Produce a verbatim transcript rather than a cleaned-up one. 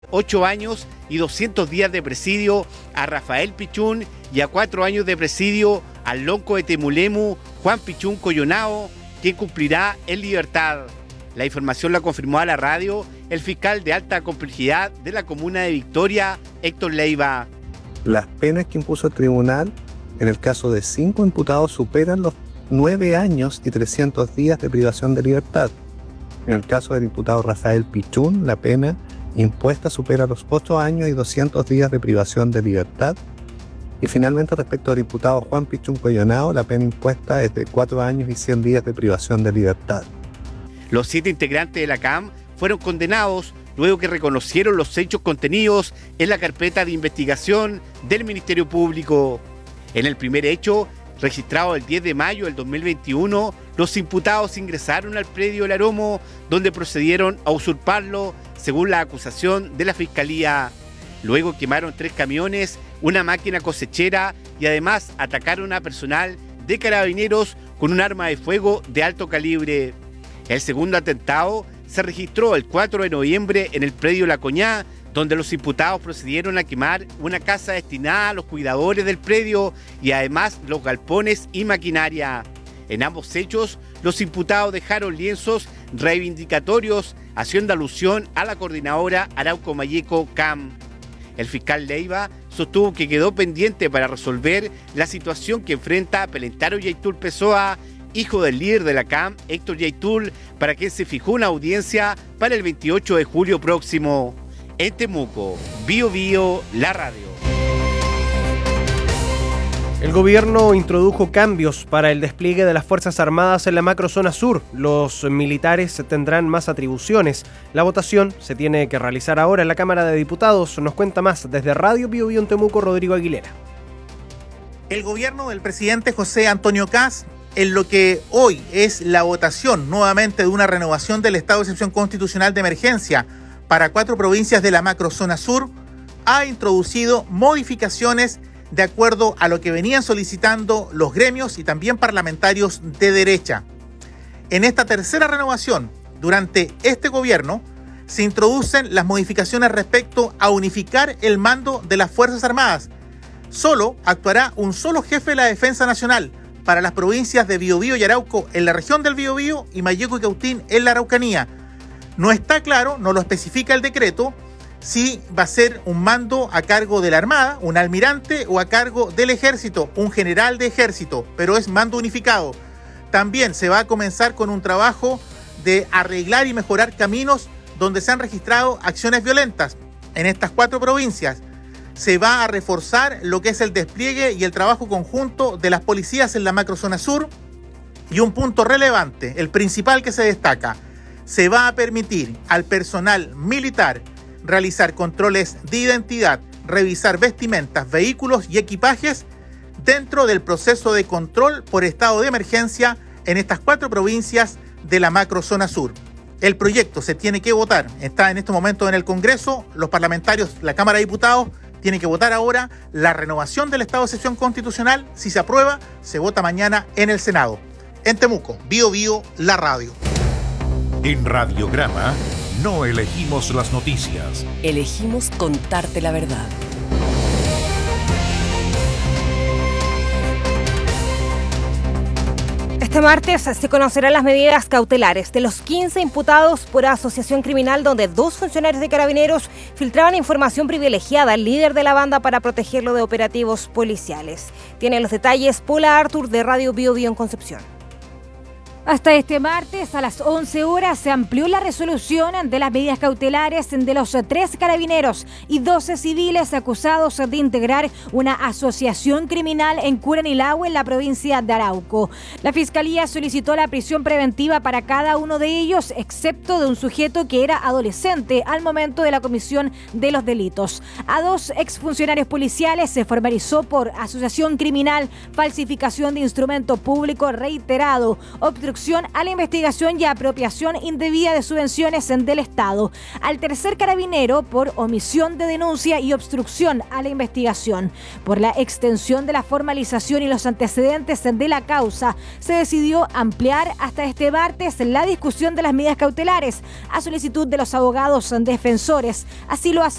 ocho años y doscientos días de presidio a Rafael Pichún y a cuatro años de presidio al lonco de Temulemu, Juan Pichún Coyonao, quien cumplirá en libertad. La información la confirmó a la radio el fiscal de alta complejidad de la comuna de Victoria, Héctor Leiva. Las penas que impuso el tribunal en el caso de cinco imputados superan los nueve años y trescientos días de privación de libertad. En el caso del imputado Rafael Pichún, la pena impuesta supera los ocho años y doscientos días de privación de libertad. Y finalmente, respecto al imputado Juan Pichún Coyonao, la pena impuesta es de cuatro años y cien días de privación de libertad. Los siete integrantes de la C A M fueron condenados luego que reconocieron los hechos contenidos en la carpeta de investigación del Ministerio Público. En el primer hecho, registrado el diez de mayo del dos mil veintiuno, los imputados ingresaron al predio del Aromo, donde procedieron a usurparlo, según la acusación de la Fiscalía. Luego quemaron tres camiones, una máquina cosechera y además atacaron a personal de carabineros con un arma de fuego de alto calibre. El segundo atentado se registró el cuatro de noviembre en el predio La Coñá, donde los imputados procedieron a quemar una casa destinada a los cuidadores del predio y además los galpones y maquinaria. En ambos hechos, los imputados dejaron lienzos reivindicatorios haciendo alusión a la coordinadora Arauco Mayeco C A M. El fiscal Leiva sostuvo que quedó pendiente para resolver la situación que enfrenta Pelentaro Yaitul Pessoa, hijo del líder de la C A M, Héctor Yaitul, para quien se fijó una audiencia para el veintiocho de julio próximo. En Temuco, Bio Bio, la radio. El gobierno introdujo cambios para el despliegue de las Fuerzas Armadas en la macrozona sur. Los militares tendrán más atribuciones. La votación se tiene que realizar ahora en la Cámara de Diputados. Nos cuenta más desde Radio Bio Bio en Temuco, Rodrigo Aguilera. El gobierno del presidente José Antonio Kast, en lo que hoy es la votación nuevamente de una renovación del estado de excepción constitucional de emergencia para cuatro provincias de la macrozona sur, ha introducido modificaciones de acuerdo a lo que venían solicitando los gremios y también parlamentarios de derecha. En esta tercera renovación, durante este gobierno, se introducen las modificaciones respecto a unificar el mando de las Fuerzas Armadas. Solo actuará un solo jefe de la Defensa Nacional para las provincias de Biobío y Arauco en la región del Biobío y Mayeco y Cautín en la Araucanía. No está claro, no lo especifica el decreto, si va a ser un mando a cargo de la Armada, un almirante, o a cargo del Ejército, un general de Ejército, pero es mando unificado. También se va a comenzar con un trabajo de arreglar y mejorar caminos donde se han registrado acciones violentas en estas cuatro provincias. Se va a reforzar lo que es el despliegue y el trabajo conjunto de las policías en la macrozona sur. Y un punto relevante, el principal que se destaca, se va a permitir al personal militar realizar controles de identidad, revisar vestimentas, vehículos y equipajes dentro del proceso de control por estado de emergencia en estas cuatro provincias de la macrozona sur. El proyecto se tiene que votar, está en este momento en el Congreso, los parlamentarios, la Cámara de Diputados, tienen que votar ahora la renovación del estado de excepción constitucional. Si se aprueba, se vota mañana en el Senado. En Temuco, Bio Bio, la radio. En Radiograma no elegimos las noticias. Elegimos contarte la verdad. Este martes se conocerán las medidas cautelares de los quince imputados por asociación criminal, donde dos funcionarios de Carabineros filtraban información privilegiada al líder de la banda para protegerlo de operativos policiales. Tiene los detalles Paula Artur de Radio Bio Bio en Concepción. Hasta este martes a las once horas se amplió la resolución de las medidas cautelares de los tres carabineros y doce civiles acusados de integrar una asociación criminal en Curanilahue, en la provincia de Arauco. La Fiscalía solicitó la prisión preventiva para cada uno de ellos, excepto de un sujeto que era adolescente al momento de la comisión de los delitos. A dos exfuncionarios policiales se formalizó por asociación criminal, falsificación de instrumento público reiterado, obstrucción obstrucción a la investigación y apropiación indebida de subvenciones del Estado. Al tercer carabinero por omisión de denuncia y obstrucción a la investigación. Por la extensión de la formalización y los antecedentes de la causa, se decidió ampliar hasta este martes la discusión de las medidas cautelares a solicitud de los abogados defensores. Así lo hace